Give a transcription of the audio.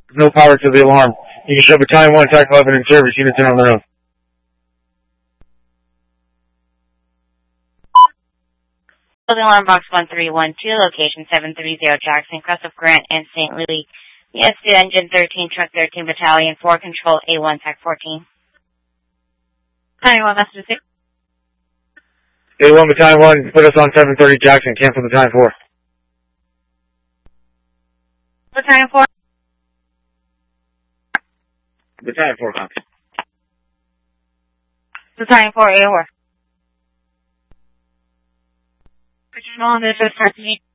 No power to the alarm. You can show Battalion 1, Attack 11 in service. Units in on their own. Building alarm box 1312, location 730 Jackson, crest of Grant and St. Louis. Yes, the engine 13, truck 13, battalion 4, control A1, TAC 14. Battalion 1, message 6. A1, Battalion 1, put us on 730 Jackson. Cancel Battalion 4. Battalion 4. Battalion 4, copy. Battalion 4, A4. Original on this is